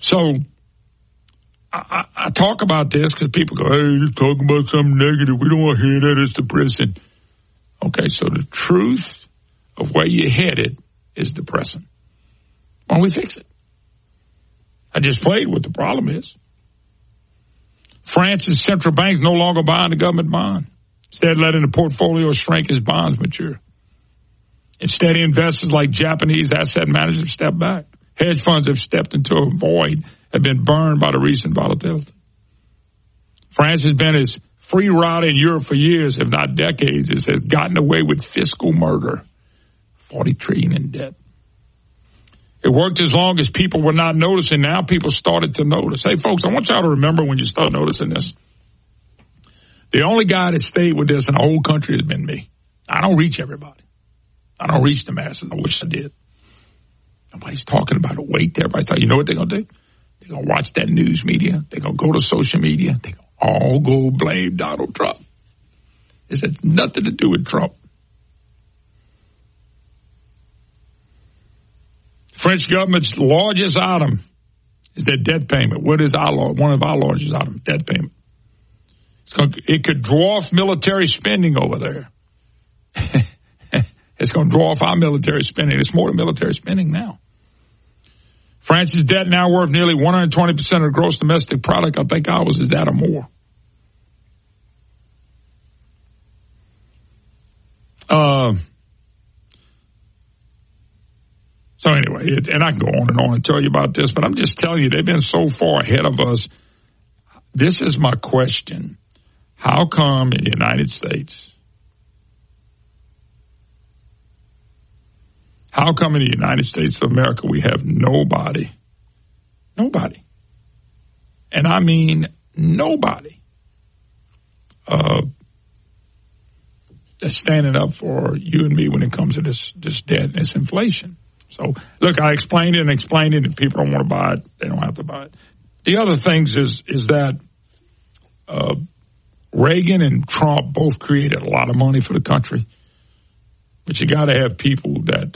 So I talk about this because people go, hey, you're talking about something negative. We don't want to hear that. It's depressing. Okay, so the truth of where you're headed is depressing. Why don't we fix it? I just played what the problem is. France's central bank no longer buying the government bond. Instead, letting the portfolio shrink as bonds mature. Instead, investors like Japanese asset managers step back. Hedge funds have stepped into a void, have been burned by the recent volatility. France has been as free ride in Europe for years, if not decades. It has gotten away with fiscal murder. 40 trillion in debt. It worked as long as people were not noticing. Now people started to notice. Hey, folks, I want y'all to remember when you start noticing this. The only guy that stayed with this in the whole country has been me. I don't reach everybody. I don't reach the masses. I wish I did. Nobody's talking about it. Wait, everybody thought, you know what they're going to do? They're going to watch that news media. They're going to go to social media. They're going to all go blame Donald Trump. This has nothing to do with Trump. French government's largest item is their debt payment. What is one of our largest items? Debt payment. It could dwarf military spending over there. It's going to dwarf our military spending. It's more than military spending now. France's debt now worth nearly 120% of the gross domestic product. I think ours is that or more. So anyway, and I can go on and tell you about this, but I'm just telling you, they've been so far ahead of us. This is my question. How come in the United States, how come in the United States of America we have nobody, and I mean nobody, that's standing up for you and me when it comes to this debt and this inflation? So, look, I explained it, and if people don't want to buy it, they don't have to buy it. The other things is that Reagan and Trump both created a lot of money for the country, but you got to have people that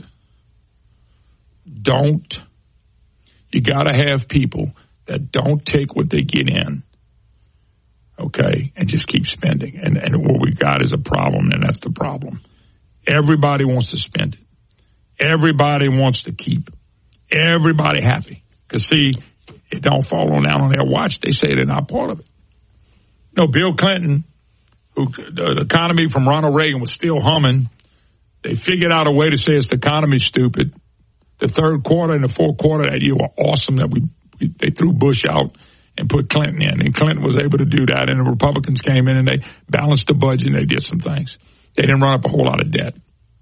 don't. You got to have people that don't take what they get in, okay, and just keep spending. And what we got is a problem, and that's the problem. Everybody wants to spend it. Everybody wants to keep everybody happy. Because, see, it don't fall down on their watch. They say they're not part of it. No, Bill Clinton, who the economy from Ronald Reagan was still humming. They figured out a way to say it's the economy's stupid. The third quarter and the fourth quarter that year were awesome that they threw Bush out and put Clinton in. And Clinton was able to do that. And the Republicans came in and they balanced the budget and they did some things. They didn't run up a whole lot of debt.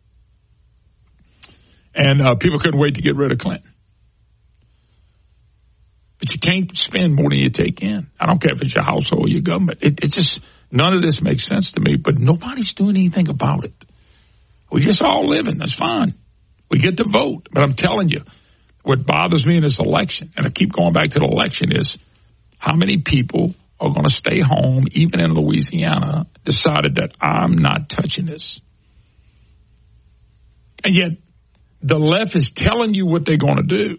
And people couldn't wait to get rid of Clinton. But you can't spend more than you take in. I don't care if it's your household or your government. It's just, none of this makes sense to me, but nobody's doing anything about it. We're just all living. That's fine. We get to vote. But I'm telling you, what bothers me in this election, and I keep going back to the election, is how many people are going to stay home, even in Louisiana, decided that I'm not touching this. And yet, the left is telling you what they're going to do.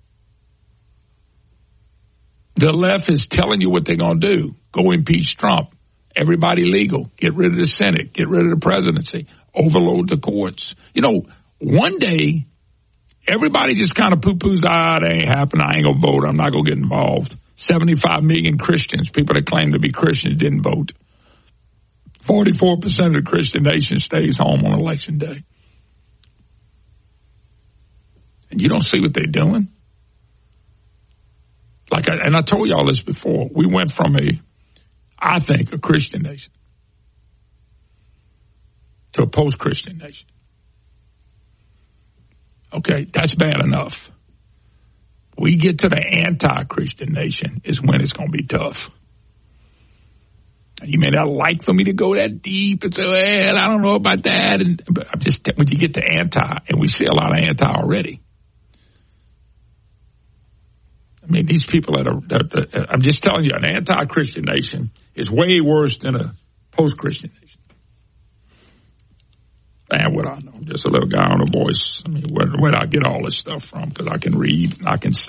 The left is telling you what they're going to do. Go impeach Trump. Everybody legal. Get rid of the Senate. Get rid of the presidency. Overload the courts. You know, one day, everybody just kind of poo-poos, that ain't happening. I ain't going to vote. I'm not going to get involved. 75 million Christians, people that claim to be Christians, didn't vote. 44% of the Christian nation stays home on election day. And you don't see what they're doing? And I told y'all this before. We went from I think, a Christian nation to a post-Christian nation. Okay, that's bad enough. We get to the anti-Christian nation is when it's going to be tough. You may not like for me to go that deep and say, well, I don't know about that. But I'm just, when you get to anti, and we see a lot of anti already. I mean, these people I'm just telling you, an anti-Christian nation is way worse than a post-Christian nation. And what I know, I'm just a little guy on a voice. I mean, where do I get all this stuff from? Because I can read and I can